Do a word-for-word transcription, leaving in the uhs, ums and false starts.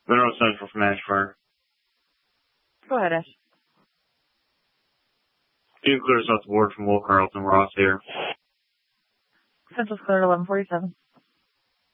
Monroe Central from Ashford. Go ahead, Ash. You can clear us off the board from Will Carlton. Ross here. Central's clear at eleven forty-seven.